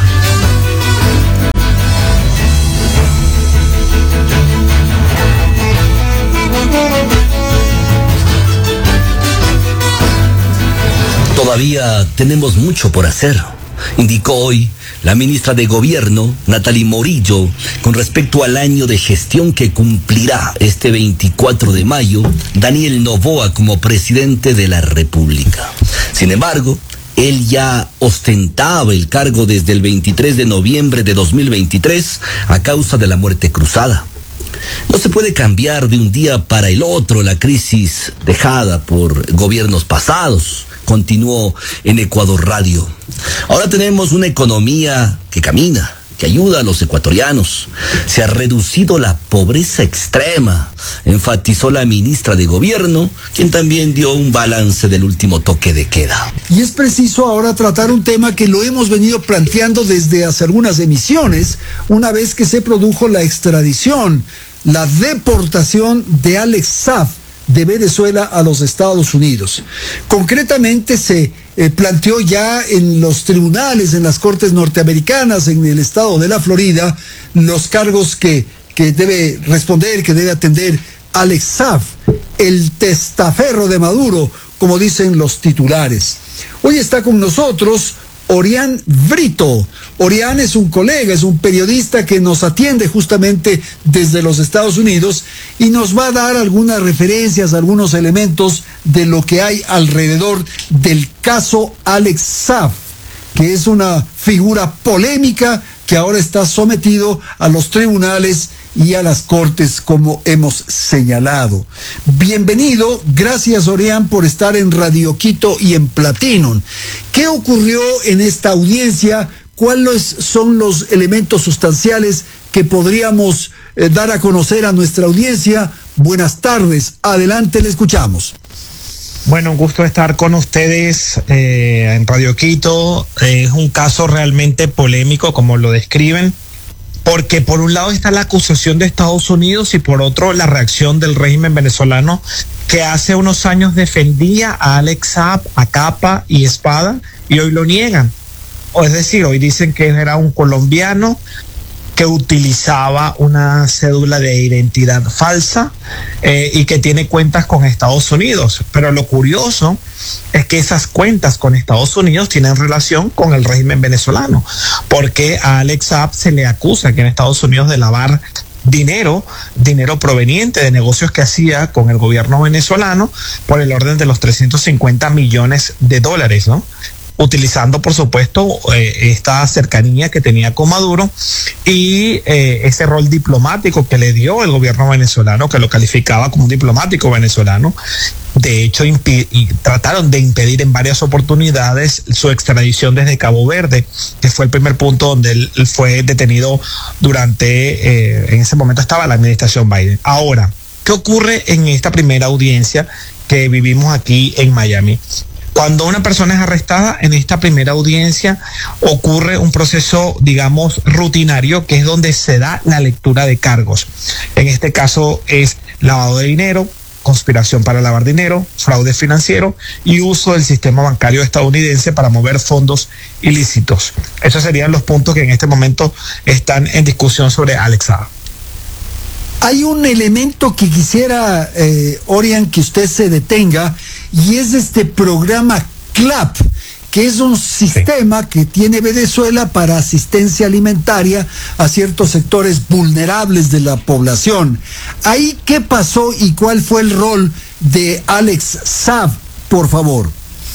Todavía tenemos mucho por hacer, indicó hoy la ministra de Gobierno, Natalie Morillo, con respecto al año de gestión que cumplirá este veinticuatro de mayo Daniel Noboa como presidente de la República. Sin embargo, él ya ostentaba el cargo desde el veintitrés de noviembre de dos mil veintitrés a causa de la muerte cruzada. No se puede cambiar de un día para el otro la crisis dejada por gobiernos pasados, continuó en Ecuador Radio. Ahora tenemos una economía que camina, que ayuda a los ecuatorianos. Se ha reducido la pobreza extrema, enfatizó la ministra de Gobierno, quien también dio un balance del último toque de queda. Y es preciso ahora tratar un tema que lo hemos venido planteando desde hace algunas emisiones, una vez que se produjo la extradición, la deportación de Alex Saab de Venezuela a los Estados Unidos. Concretamente se eh, planteó ya en los tribunales, en las cortes norteamericanas, en el estado de la Florida, los cargos que, que debe responder, que debe atender Alex Saab, el testaferro de Maduro, como dicen los titulares. Hoy está con nosotros Orián Brito. Orián es un colega, es un periodista que nos atiende justamente desde los Estados Unidos y nos va a dar algunas referencias, algunos elementos de lo que hay alrededor del caso Alex Saab, que es una figura polémica que ahora está sometido a los tribunales y a las cortes, como hemos señalado. Bienvenido, gracias Orián por estar en Radio Quito y en Platinum. ¿Qué ocurrió en esta audiencia? ¿Cuáles son los elementos sustanciales que podríamos eh, dar a conocer a nuestra audiencia? Buenas tardes, adelante, le escuchamos. Bueno, un gusto estar con ustedes eh, en Radio Quito. Eh, es un caso realmente polémico, como lo describen, porque por un lado está la acusación de Estados Unidos y por otro la reacción del régimen venezolano, que hace unos años defendía a Alex Saab a capa y espada y hoy lo niegan. O es decir, hoy dicen que era un colombiano que utilizaba una cédula de identidad falsa eh, y que tiene cuentas con Estados Unidos. Pero lo curioso es que esas cuentas con Estados Unidos tienen relación con el régimen venezolano, porque a Alex Saab se le acusa que en Estados Unidos de lavar dinero, dinero proveniente de negocios que hacía con el gobierno venezolano por el orden de los trescientos cincuenta millones de dólares, ¿no? Utilizando, por supuesto, eh, esta cercanía que tenía con Maduro y eh, ese rol diplomático que le dio el gobierno venezolano, que lo calificaba como un diplomático venezolano. De hecho, impi- y trataron de impedir en varias oportunidades su extradición desde Cabo Verde, que fue el primer punto donde él fue detenido durante, eh, en ese momento estaba la administración Biden. Ahora, ¿qué ocurre en esta primera audiencia que vivimos aquí en Miami? Cuando una persona es arrestada, en esta primera audiencia ocurre un proceso, digamos, rutinario, que es donde se da la lectura de cargos. En este caso es lavado de dinero, conspiración para lavar dinero, fraude financiero y uso del sistema bancario estadounidense para mover fondos ilícitos. Esos serían los puntos que en este momento están en discusión sobre Alex Saab. Hay un elemento que quisiera, eh, Orián, que usted se detenga, y es este programa CLAP, que es un sistema sí. que tiene Venezuela para asistencia alimentaria a ciertos sectores vulnerables de la población. ¿Ahí qué pasó y cuál fue el rol de Alex Saab, por favor?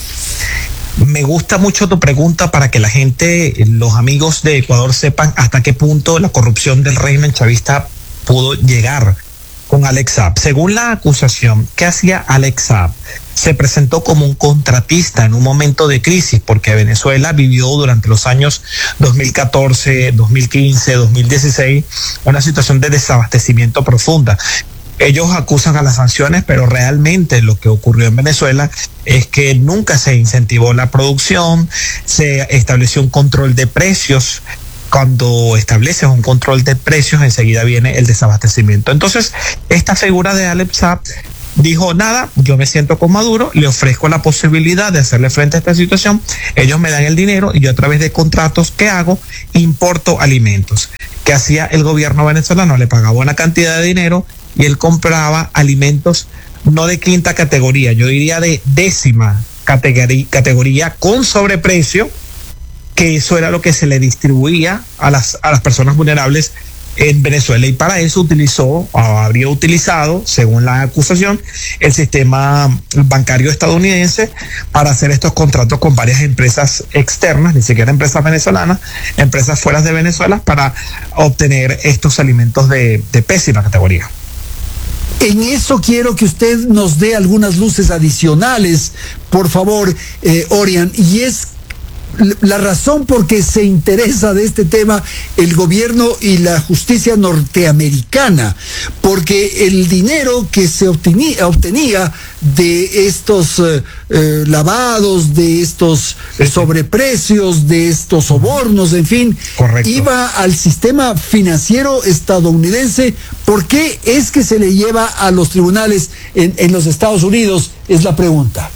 Me gusta mucho tu pregunta para que la gente, los amigos de Ecuador sepan hasta qué punto la corrupción del régimen chavista pudo llegar. con Alex Saab. Según la acusación, ¿qué hacía Alex Saab? Se presentó como un contratista en un momento de crisis, porque Venezuela vivió durante los años dos mil catorce, dos mil quince, dos mil dieciséis una situación de desabastecimiento profunda. Ellos acusan a las sanciones, pero realmente lo que ocurrió en Venezuela es que nunca se incentivó la producción, se estableció un control de precios. Cuando estableces un control de precios, enseguida viene el desabastecimiento. Entonces, esta figura de Alex Saab dijo, nada, yo me siento con Maduro, le ofrezco la posibilidad de hacerle frente a esta situación, ellos me dan el dinero y yo a través de contratos que hago, importo alimentos. ¿Qué hacía el gobierno venezolano? Le pagaba una cantidad de dinero y él compraba alimentos no de quinta categoría, yo diría de décima categoría, categoría con sobreprecio, que eso era lo que se le distribuía a las, a las personas vulnerables en Venezuela, y para eso utilizó, o habría utilizado, según la acusación, el sistema bancario estadounidense para hacer estos contratos con varias empresas externas, ni siquiera empresas venezolanas, empresas fuera de Venezuela, para obtener estos alimentos de, de pésima categoría. En eso quiero que usted nos dé algunas luces adicionales, por favor, eh, Orián, y es la razón por qué se interesa de este tema el gobierno y la justicia norteamericana, porque el dinero que se obtenía, obtenía de estos eh, eh, lavados, de estos eh, sobreprecios, de estos sobornos, en fin, correcto, iba al sistema financiero estadounidense. ¿Por qué es que se le lleva a los tribunales en, en los Estados Unidos? Es la pregunta.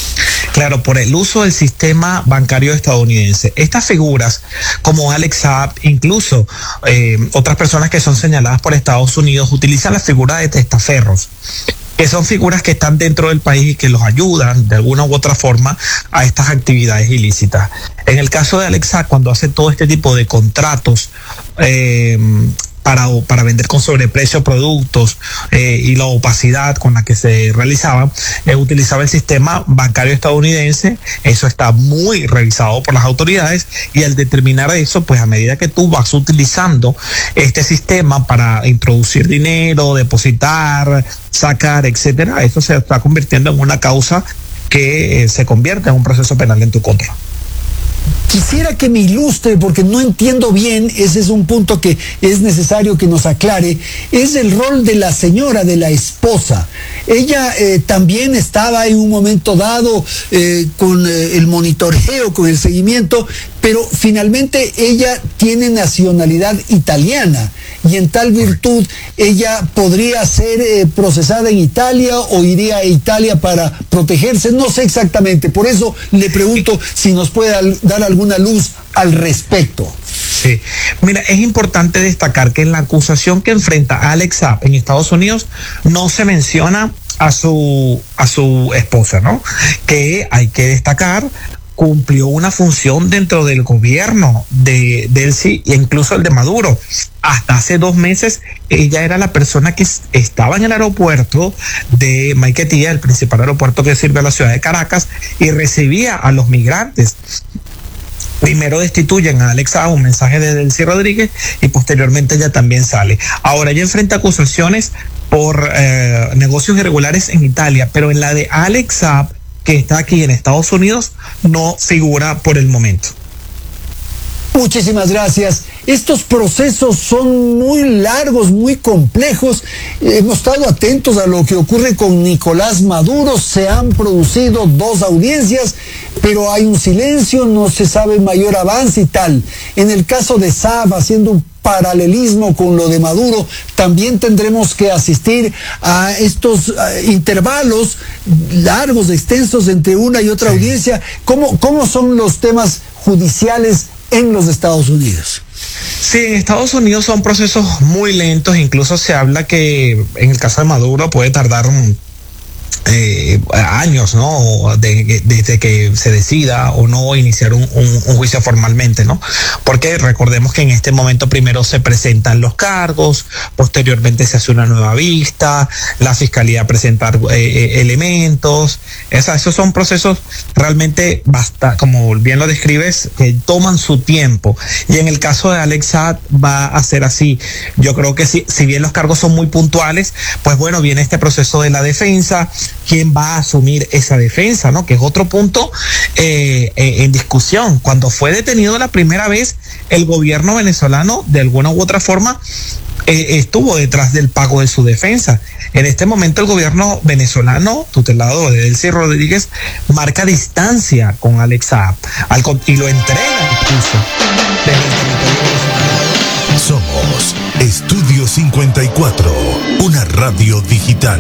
Claro, por el uso del sistema bancario estadounidense. Estas figuras, como Alex Saab, incluso eh, otras personas que son señaladas por Estados Unidos, utilizan la figura de testaferros, que son figuras que están dentro del país y que los ayudan de alguna u otra forma a estas actividades ilícitas. En el caso de Alex Saab, cuando hace todo este tipo de contratos, eh, Para, para vender con sobreprecio productos eh, y la opacidad con la que se realizaba, eh, utilizaba el sistema bancario estadounidense. Eso está muy revisado por las autoridades, y al determinar eso, pues a medida que tú vas utilizando este sistema para introducir dinero, depositar, sacar, etcétera, eso se está convirtiendo en una causa que eh, se convierte en un proceso penal en tu contra. Quisiera que me ilustre, porque no entiendo bien, ese es un punto que es necesario que nos aclare, es el rol de la señora, de la esposa. Ella eh, también estaba en un momento dado eh, con eh, el monitoreo, con el seguimiento, pero finalmente ella tiene nacionalidad italiana, y en tal virtud ella podría ser eh, procesada en Italia o iría a Italia para protegerse, no sé exactamente, por eso le pregunto si nos puede al, dar alguna luz al respecto. Sí, mira, es importante destacar que en la acusación que enfrenta Alex Saab en Estados Unidos no se menciona a su a su esposa, ¿no? Que hay que destacar, cumplió una función dentro del gobierno de, de él, sí, e incluso el de Maduro. Hasta hace dos meses ella era la persona que estaba en el aeropuerto de Maiquetía, el principal aeropuerto que sirve a la ciudad de Caracas, y recibía a los migrantes. Primero destituyen a Alex Saab, un mensaje de Delcy Rodríguez, y posteriormente ella también sale. Ahora ella enfrenta acusaciones por eh, negocios irregulares en Italia, pero en la de Alex Saab, que está aquí en Estados Unidos, no figura por el momento. Muchísimas gracias. Estos procesos son muy largos, muy complejos. Hemos estado atentos a lo que ocurre con Nicolás Maduro. Se han producido dos audiencias, pero hay un silencio, no se sabe mayor avance y tal. En el caso de Saab, haciendo un paralelismo con lo de Maduro, también tendremos que asistir a estos uh, intervalos largos, extensos entre una y otra audiencia. ¿Cómo, cómo son los temas judiciales en los Estados Unidos? Sí, en Estados Unidos son procesos muy lentos, incluso se habla que en el caso de Maduro puede tardar un Eh, años, ¿no? De, desde que se decida o no iniciar un, un, un juicio formalmente, ¿no? Porque recordemos que en este momento primero se presentan los cargos, posteriormente se hace una nueva vista, la fiscalía presenta eh, elementos, o sea, esos son procesos realmente basta, como bien lo describes, que toman su tiempo. Y en el caso de Alex Saab va a ser así. Yo creo que si, si bien los cargos son muy puntuales, pues bueno, viene este proceso de la defensa. ¿Quién va a asumir esa defensa, no? Que es otro punto eh, eh, en discusión. Cuando fue detenido la primera vez, el gobierno venezolano, de alguna u otra forma, eh, estuvo detrás del pago de su defensa. En este momento el gobierno venezolano, tutelado de Delcy Rodríguez, marca distancia con Alex Saab y lo entrega incluso desde el territorio venezolano. Somos Estudio cincuenta y cuatro, una radio digital.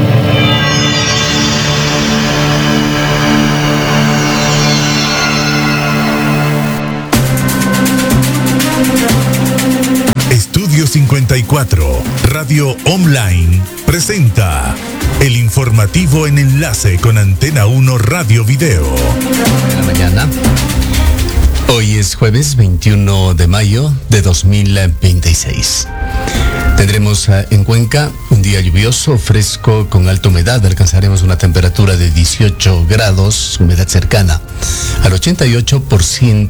Estudio cincuenta y cuatro, Radio Online, presenta el informativo en enlace con Antena uno Radio Video. De la mañana. Hoy es jueves veintiuno de mayo de dos mil veintiséis. Tendremos en Cuenca un día lluvioso, fresco, con alta humedad. Alcanzaremos una temperatura de dieciocho grados, humedad cercana al ochenta y ocho por ciento.